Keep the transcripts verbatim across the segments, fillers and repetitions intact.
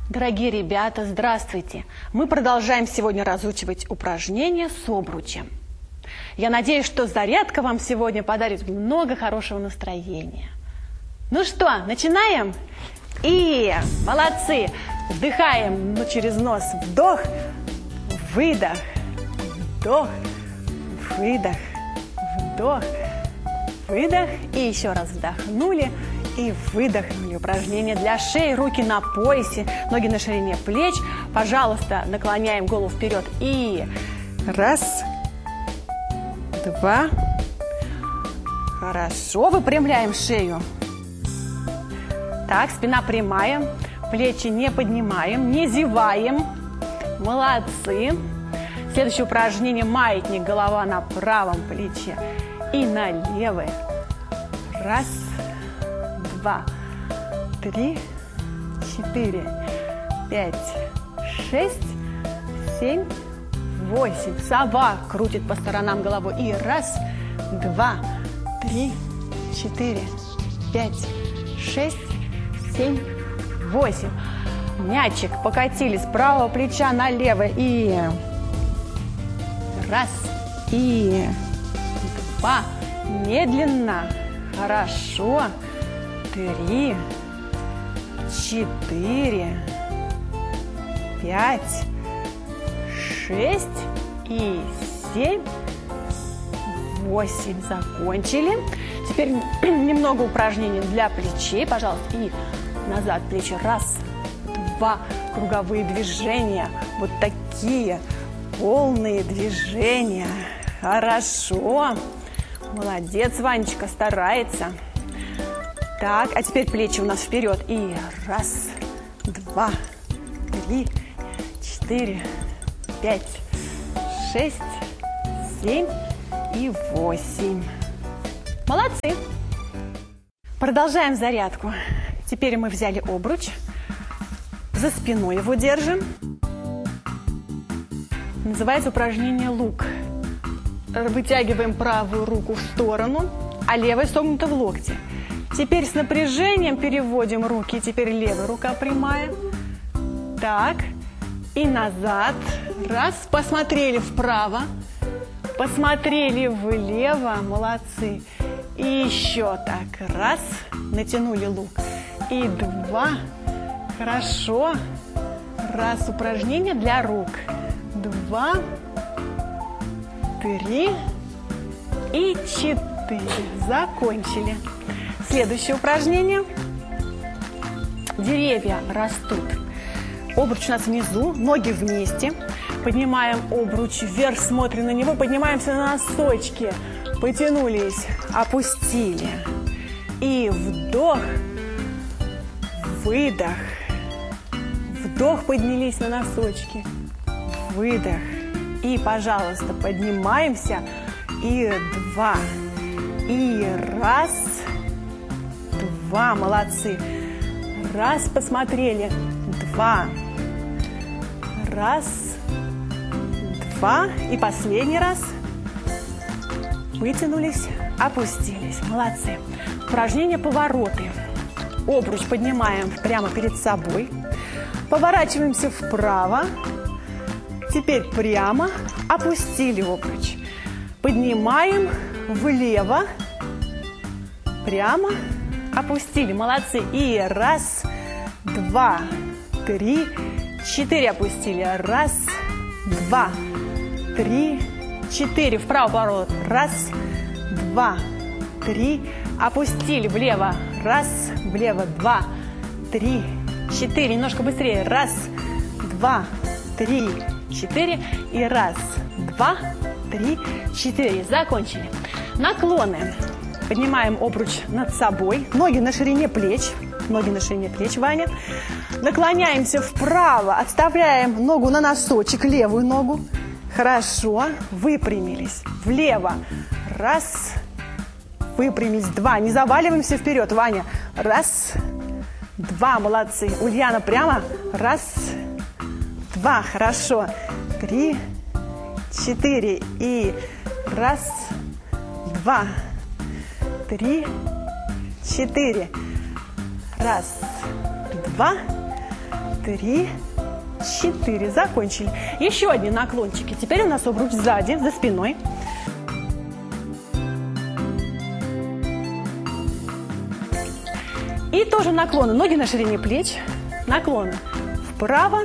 Дорогие ребята, здравствуйте! Мы продолжаем сегодня разучивать упражнения с обручем. Я надеюсь, что зарядка вам сегодня подарит много хорошего настроения. Ну что, начинаем? И молодцы! Вдыхаем ну, через нос. Вдох, выдох, вдох, выдох, вдох, выдох. И еще раз вдохнули и выдохнули. Упражнение для шеи, руки на поясе, ноги на ширине плеч. Пожалуйста, наклоняем голову вперед. И раз, два. Хорошо, выпрямляем шею. Так, спина прямая, плечи не поднимаем, не зеваем. Молодцы. Следующее упражнение маятник, голова на правом плече и на левое. Раз, два, три, четыре, пять, шесть, семь, восемь. Сова крутит по сторонам головой. И раз, два, три, четыре, пять, шесть, семь, восемь. Мячик покатили с правого плеча на левое. И раз, и два. Медленно. Хорошо. Три, четыре, пять, шесть и семь, восемь. Закончили. Теперь немного упражнений для плечей. Пожалуйста, и назад плечи. Раз, два. Круговые движения. Вот такие полные движения. Хорошо. Молодец, Ванечка, старается. Так, а теперь плечи у нас вперед. И раз, два, три, четыре, пять, шесть, семь и восемь. Молодцы! Продолжаем зарядку. Теперь мы взяли обруч. За спиной его держим. Называется упражнение лук. Вытягиваем правую руку в сторону, а левая согнута в локте. Теперь с напряжением переводим руки. Теперь левая рука прямая. Так. И назад. Раз. Посмотрели вправо. Посмотрели влево. Молодцы. И еще так. Раз. Натянули лук. И два. Хорошо. Раз. Упражнение для рук. Два. Три. И четыре. Закончили. Следующее упражнение. Деревья растут. Обруч у нас внизу, ноги вместе. Поднимаем обруч вверх, смотрим на него. Поднимаемся на носочки. Потянулись, опустили. И вдох, выдох. Вдох, поднялись на носочки. Выдох. И, пожалуйста, поднимаемся. И два. И раз. Два. Молодцы. Раз. Посмотрели. Два. Раз. Два. И последний раз. Вытянулись. Опустились. Молодцы. Упражнение повороты. Обруч поднимаем прямо перед собой. Поворачиваемся вправо. Теперь прямо. Опустили обруч. Поднимаем влево. Прямо. Опустили. Молодцы. И раз, два, три, четыре. Опустили. Раз, два, три, четыре. Вправо поворот. Раз, два, три. Опустили. Влево. Раз, влево. Два, три, четыре. Немножко быстрее. Раз, два, три, четыре. И раз, два, три, четыре. Закончили. Наклоны. Поднимаем обруч над собой. Ноги на ширине плеч. Ноги на ширине плеч, Ваня. Наклоняемся вправо. Отставляем ногу на носочек, левую ногу. Хорошо. Выпрямились. Влево. Раз. Выпрямились. Два. Не заваливаемся вперед, Ваня. Раз. Два. Молодцы. Ульяна прямо. Раз. Два. Хорошо. Три. Четыре. И раз. Два. Три, четыре. Раз, два, три, четыре. Закончили. Еще одни наклончики. Теперь у нас обруч сзади, за спиной. И тоже наклоны. Ноги на ширине плеч. Наклоны вправо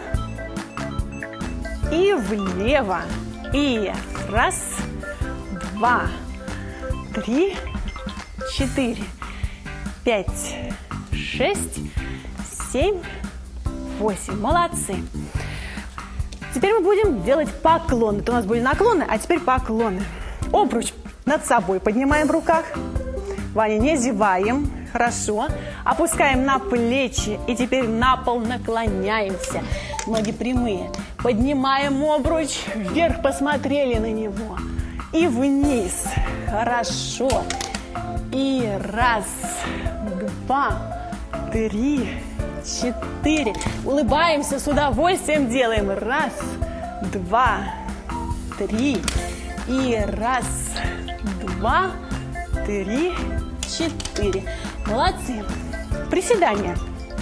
и влево. И раз, два, три, четыре, пять, шесть, семь, восемь. Молодцы. Теперь мы будем делать поклоны. Это у нас были наклоны, а теперь поклоны. Обруч над собой поднимаем в руках. Ваня, не зеваем. Хорошо. Опускаем на плечи. И теперь на пол наклоняемся. Ноги прямые. Поднимаем обруч. Вверх посмотрели на него. И вниз. Хорошо. И раз, два, три, четыре. Улыбаемся, с удовольствием делаем. Раз, два, три. И раз, два, три, четыре. Молодцы. Приседания.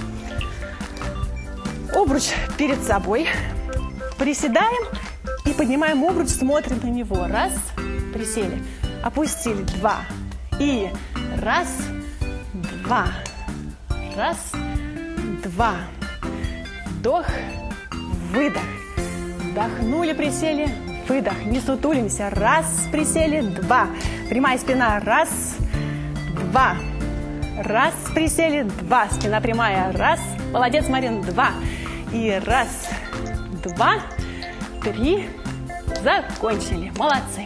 Обруч перед собой. Приседаем и поднимаем обруч, смотрим на него. Раз, присели, опустили. Два. И раз, два. Раз, два. Вдох, выдох. Вдохнули, присели, выдох. Не сутулимся. Раз, присели, два. Прямая спина. Раз, два. Раз, присели, два. Спина прямая. Раз. Молодец, Марин. Два. И раз, два, три. Закончили. Молодцы.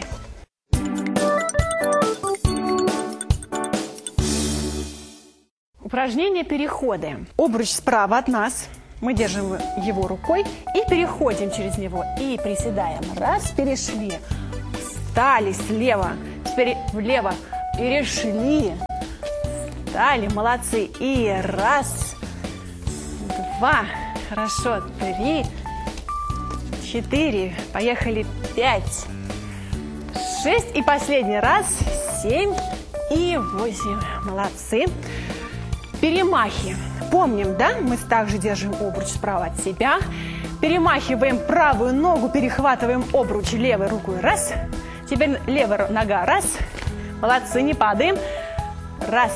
Упражнение переходы. Обруч справа от нас. Мы держим его рукой и переходим через него. И приседаем. Раз, перешли. Встали слева. Теперь влево. Перешли. Встали. Молодцы. И раз, два. Хорошо. Три, четыре. Поехали. Пять, шесть. И последний раз. Семь и восемь. Молодцы. Перемахи. Помним, да? Мы также держим обруч справа от себя. Перемахиваем правую ногу, перехватываем обруч левой рукой. Раз. Теперь левая нога. Раз. Молодцы, не падаем. Раз.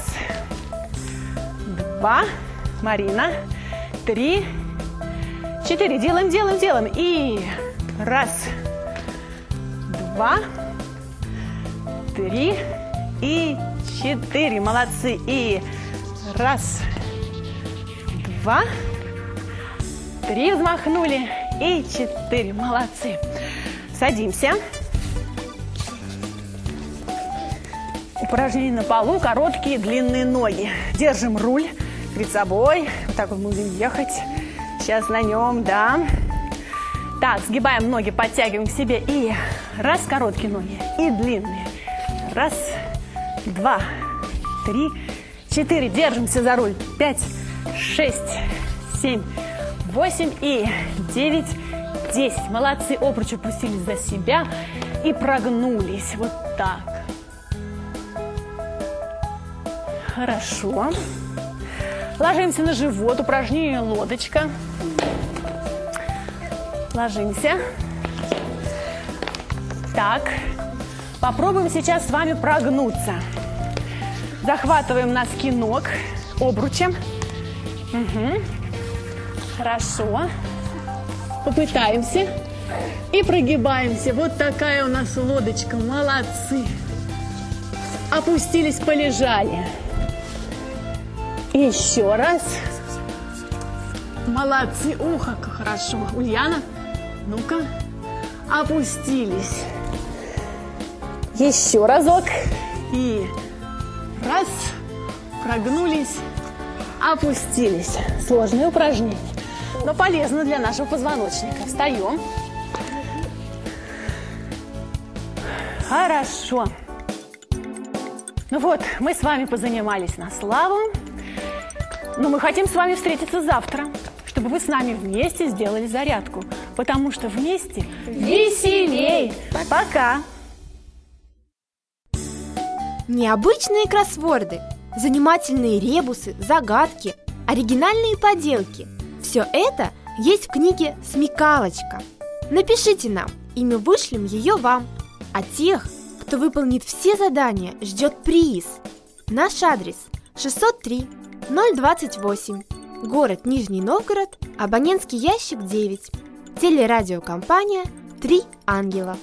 Два. Марина. Три. Четыре. Делаем, делаем, делаем. И раз. Два. Три. И четыре. Молодцы. И раз. Два. Три. Взмахнули. И четыре. Молодцы. Садимся. Упражнение на полу. Короткие, длинные ноги. Держим руль перед собой. Вот так вот мы будем ехать. Сейчас на нем, да. Так, сгибаем ноги, подтягиваем к себе. И раз, короткие ноги. И длинные. Раз, два, три, четыре. Держимся за руль. Пять, шесть, семь, восемь и девять, десять. Молодцы. Обруч опустились за себя и прогнулись. Вот так. Хорошо. Ложимся на живот. Упражнение лодочка. Ложимся. Так. Попробуем сейчас с вами прогнуться. Захватываем носки ног обручем. Угу. Хорошо. Попытаемся. И прогибаемся. Вот такая у нас лодочка. Молодцы. Опустились, полежали. Еще раз. Молодцы. Ух, как хорошо. Ульяна, ну-ка. Опустились. Еще разок. И раз. Прогнулись. Опустились. Сложное упражнение, но полезно для нашего позвоночника. Встаем. Хорошо. Ну вот, мы с вами позанимались на славу. Но мы хотим с вами встретиться завтра, чтобы вы с нами вместе сделали зарядку. Потому что вместе веселей. Пока! Необычные кроссворды, занимательные ребусы, загадки, оригинальные поделки. Все это есть в книге «Смекалочка». Напишите нам, и мы вышлем ее вам. А тех, кто выполнит все задания, ждет приз. Наш адрес шестьсот три ноль двадцать восемь, город Нижний Новгород, абонентский ящик девять, телерадиокомпания «Три ангела».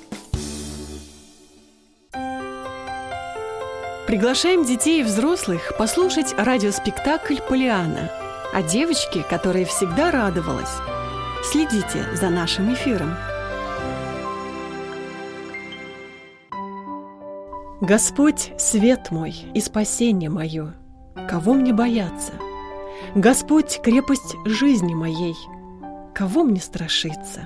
Приглашаем детей и взрослых послушать радиоспектакль «Полианна» о девочке, которая всегда радовалась. Следите за нашим эфиром. Господь – свет мой и спасение мое, кого мне бояться? Господь – крепость жизни моей, кого мне страшиться?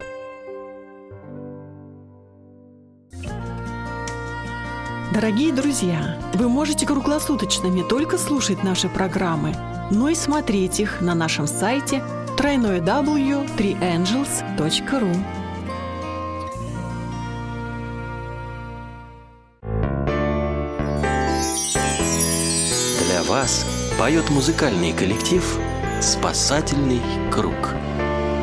Дорогие друзья, вы можете круглосуточно не только слушать наши программы, но и смотреть их на нашем сайте дабл ю дабл ю дабл ю точка три ангелс точка ру. Для вас поет музыкальный коллектив «Спасательный круг».